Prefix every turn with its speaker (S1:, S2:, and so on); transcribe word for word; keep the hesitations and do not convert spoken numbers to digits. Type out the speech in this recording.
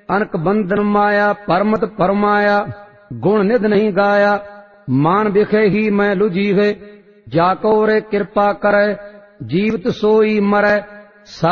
S1: अनक बंधन माया परमत परमाया गुण निध नहीं गाया मान बिखे ही मैं लुझी है जाको रे कृपा करे जीवित सोई मरै